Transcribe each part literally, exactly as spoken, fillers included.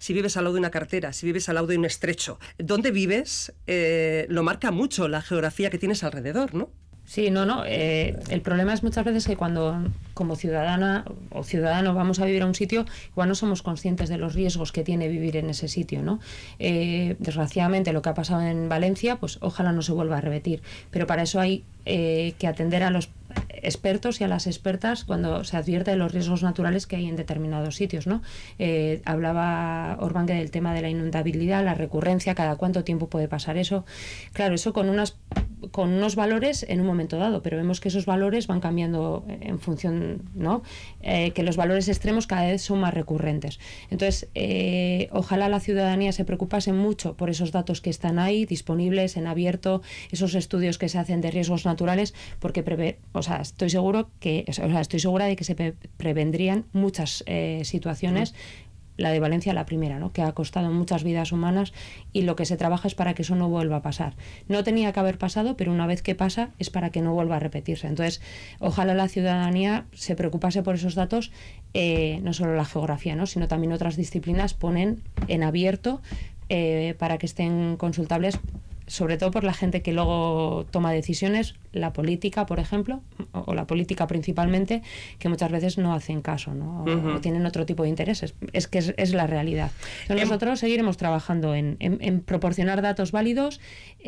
si vives al lado de una carretera, si vives al lado de un estrecho. Dónde vives eh, lo marca mucho la geografía que tienes alrededor, ¿no? Sí, no, no. Eh, el problema es muchas veces que cuando como ciudadana o ciudadano vamos a vivir a un sitio, igual no somos conscientes de los riesgos que tiene vivir en ese sitio, ¿no? Eh, desgraciadamente lo que ha pasado en Valencia, pues ojalá no se vuelva a repetir. Pero para eso hay eh, que atender a los expertos y a las expertas cuando se advierte de los riesgos naturales que hay en determinados sitios, ¿no? Eh, hablaba Orbangue del tema de la inundabilidad, la recurrencia, cada cuánto tiempo puede pasar eso. Claro, eso con unas con unos valores en un momento dado, pero vemos que esos valores van cambiando en función, ¿no? Eh, que los valores extremos cada vez son más recurrentes. Entonces, eh, ojalá la ciudadanía se preocupase mucho por esos datos que están ahí, disponibles, en abierto, esos estudios que se hacen de riesgos naturales, porque prevé, o sea, estoy seguro que, o sea, estoy segura de que se pre prevendrían muchas eh, situaciones. Sí. La de Valencia, la primera, ¿no? Que ha costado muchas vidas humanas y lo que se trabaja es para que eso no vuelva a pasar. No tenía que haber pasado, pero una vez que pasa es para que no vuelva a repetirse. Entonces, ojalá la ciudadanía se preocupase por esos datos, eh, no solo la geografía, ¿no? Sino también otras disciplinas ponen en abierto eh, para que estén consultables, sobre todo por la gente que luego toma decisiones, la política, por ejemplo, o, o la política principalmente, que muchas veces no hacen caso, ¿no? O, uh-huh. o tienen otro tipo de intereses. Es que es, es la realidad. Entonces, nosotros seguiremos trabajando en, en, en proporcionar datos válidos,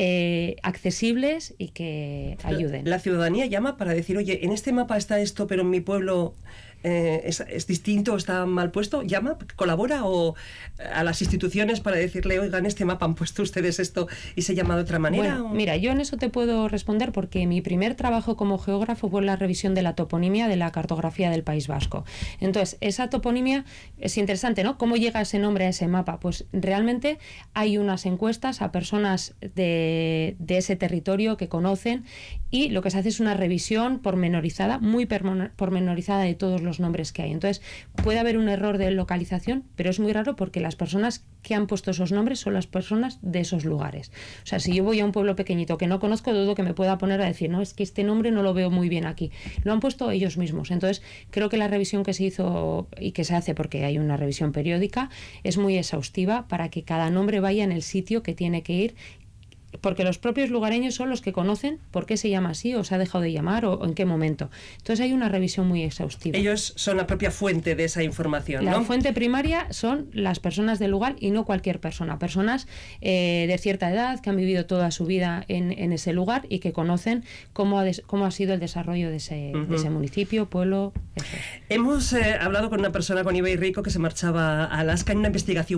eh, accesibles y que ayuden. La, la ciudadanía llama para decir, oye, en este mapa está esto, pero en mi pueblo eh, es, es distinto, está mal puesto. ¿Llama, colabora o a las instituciones para decirle, oigan, en este mapa han puesto ustedes esto y se llama de otra manera? Bueno, mira, yo en eso te puedo responder porque mi primer trabajo como geógrafo fue la revisión de la toponimia de la cartografía del País Vasco. Entonces, esa toponimia es interesante, ¿no? ¿Cómo llega ese nombre a ese mapa? Pues realmente hay unas encuestas a personas de, de ese territorio que conocen y lo que se hace es una revisión pormenorizada, muy pormenorizada de todos los nombres que hay. Entonces, puede haber un error de localización, pero es muy raro porque las personas que han puesto esos nombres son las personas de esos lugares. O sea, si yo voy a un pueblo pequeñito que no conozco, dudo que me pueda poner a decir, no, es que este nombre no lo veo muy bien aquí. Lo han puesto ellos mismos. Entonces, creo que la revisión que se hizo y que se hace, porque hay una revisión periódica, es muy exhaustiva para que cada nombre vaya en el sitio que tiene que ir, porque los propios lugareños son los que conocen por qué se llama así o se ha dejado de llamar o, o en qué momento. Entonces hay una revisión muy exhaustiva. Ellos son la propia fuente de esa información, ¿no? La fuente primaria son las personas del lugar y no cualquier persona. Personas eh, de cierta edad que han vivido toda su vida en, en ese lugar y que conocen cómo ha, des, cómo ha sido el desarrollo de ese, uh-huh. de ese municipio, pueblo. Eso es. Hemos eh, hablado con una persona, con Ibai Rico, que se marchaba a Alaska en una investigación